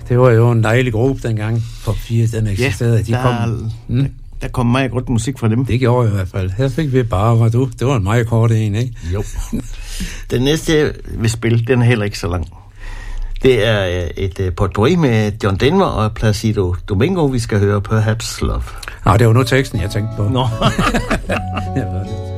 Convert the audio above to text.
Det var jo en dejlig gruppe dengang, for 4 den eksisterede. Der kom meget godt musik fra dem. Det gjorde jeg i hvert fald. Her fik vi bare, du. Det var en meget kort en, ikke? Jo. Den næste, jeg vil spille, den er heller ikke så lang. Det er et potpourri med John Denver og Placido Domingo, vi skal høre Perhaps Love. Det var nu teksten, jeg tænkte på. Nå. Jeg ved det.